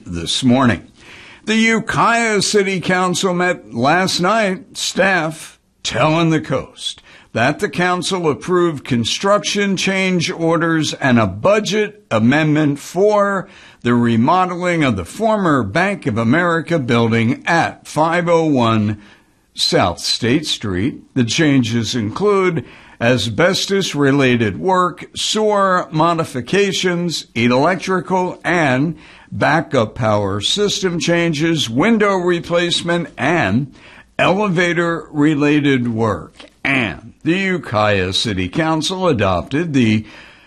this morning. The Ukiah City Council met last night, staff telling the Coast that the council approved construction change orders and a budget amendment for the remodeling of the former Bank of America building at 501 South State Street. The changes include asbestos-related work, sewer modifications, electrical and backup power system changes, window replacement, and elevator-related work. And the Ukiah City Council adopted the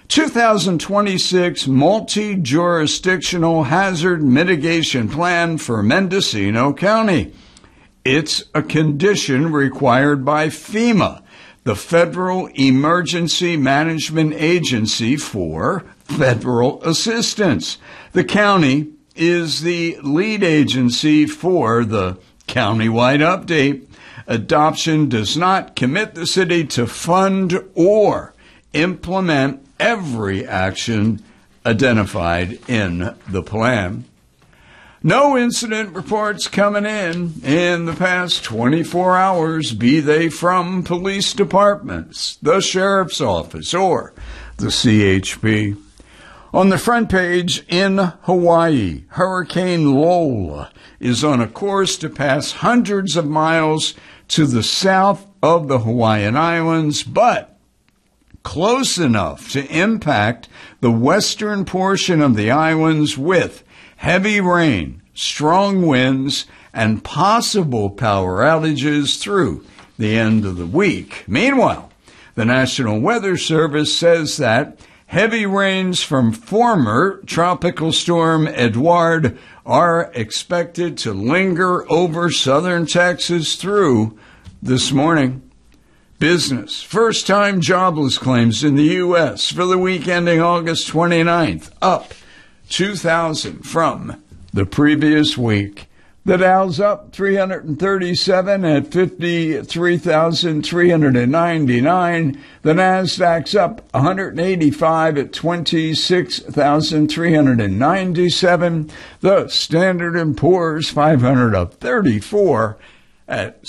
2026 Multi-Jurisdictional Hazard Mitigation Plan for Mendocino County. It's a condition required by FEMA, the Federal Emergency Management Agency for Federal Assistance. The county is the lead agency for the countywide update. Adoption does not commit the city to fund or implement every action identified in the plan. No incident reports coming in the past 24 hours, be they from police departments, the sheriff's office, or the CHP. On the front page, in Hawaii, Hurricane Lola is on a course to pass hundreds of miles to the south of the Hawaiian Islands, but close enough to impact the western portion of the islands with heavy rain, strong winds, and possible power outages through the end of the week. Meanwhile, the National Weather Service says that heavy rains from former Tropical Storm Edouard are expected to linger over southern Texas through this morning. Business. First-time jobless claims in the U.S. for the week ending August 29th, up 2,000 from the previous week. The Dow's up 337 at 53,399. The Nasdaq's up 185 at 26,397. The Standard & Poor's 500 up 34 at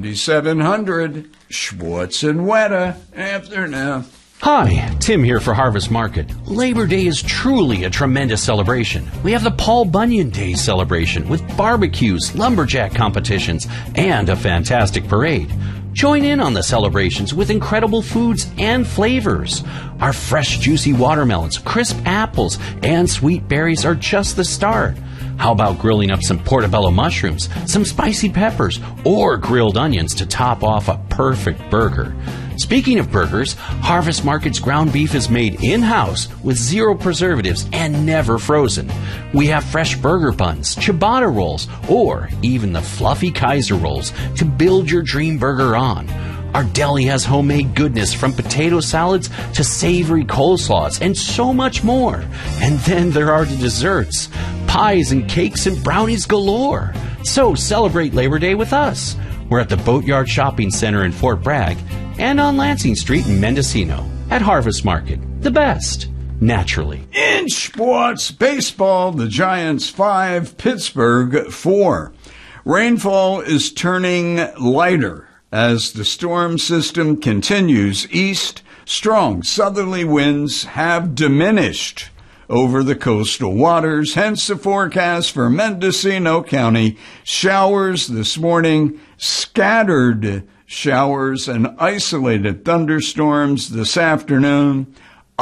7,700. Schwartz and Weta after now. Hi, Tim here for Harvest Market. Labor Day is truly a tremendous celebration. We have the Paul Bunyan Day celebration with barbecues, lumberjack competitions, and a fantastic parade. Join in on the celebrations with incredible foods and flavors. Our fresh, juicy watermelons, crisp apples, and sweet berries are just the start. How about grilling up some portobello mushrooms, some spicy peppers, or grilled onions to top off a perfect burger? Speaking of burgers, Harvest Market's ground beef is made in-house with zero preservatives and never frozen. We have fresh burger buns, ciabatta rolls, or even the fluffy Kaiser rolls to build your dream burger on. Our deli has homemade goodness from potato salads to savory coleslaws and so much more. And then there are the desserts, pies and cakes and brownies galore. So celebrate Labor Day with us. We're at the Boatyard Shopping Center in Fort Bragg and on Lansing Street in Mendocino at Harvest Market. The best, naturally. In sports, baseball, the Giants 5, Pittsburgh 4. Rainfall is turning lighter as the storm system continues east. Strong southerly winds have diminished over the coastal waters, hence the forecast for Mendocino County. Showers this morning, scattered showers and isolated thunderstorms this afternoon,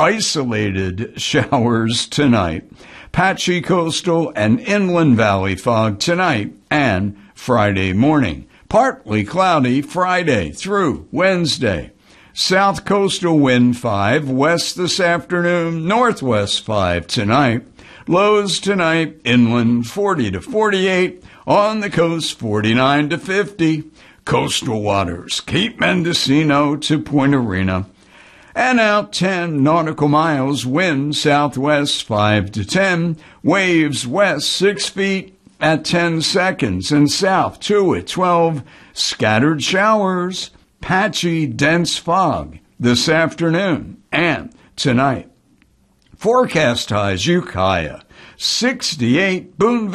isolated showers tonight. Patchy coastal and inland valley fog tonight and Friday morning. Partly cloudy Friday through Wednesday. South coastal wind 5, west this afternoon, northwest 5 tonight. Lows tonight, inland 40 to 48, on the coast 49 to 50. Coastal waters, Cape Mendocino to Point Arena. And out 10 nautical miles, wind southwest 5 to 10, waves west 6 feet at 10 seconds, and south 2 at 12, scattered showers, patchy dense fog this afternoon and tonight. Forecast highs, Ukiah 68, Boonville